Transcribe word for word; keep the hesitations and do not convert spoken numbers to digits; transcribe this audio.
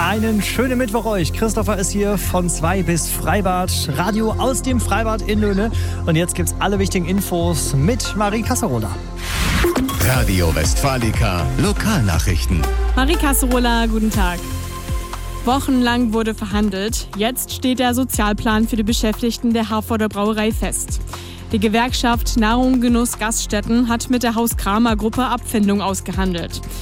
Einen schönen Mittwoch euch. Christopher ist hier von zwei bis Freibad. Radio aus dem Freibad in Löhne. Und jetzt gibt's alle wichtigen Infos mit Marie Casserola. Radio Westfalica Lokalnachrichten. Marie Casserola, guten Tag. Wochenlang wurde verhandelt. Jetzt steht der Sozialplan für die Beschäftigten der Herforder Brauerei fest. Die Gewerkschaft Nahrung, Genuss, Gaststätten hat mit der Haus-Kramer-Gruppe Abfindung ausgehandelt.